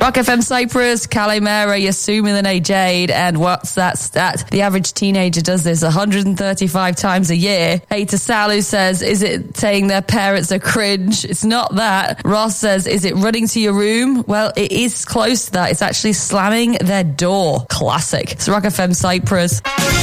Rock FM Cyprus, Calimera, Yasumilane Jade, and what's that stat? The average teenager does this 135 times a year. Hater Salu says, is it saying their parents are cringe? It's not that. Ross says, is it running to your room? Well, it is close to that. It's actually slamming their door. Classic. It's Rock FM Cyprus.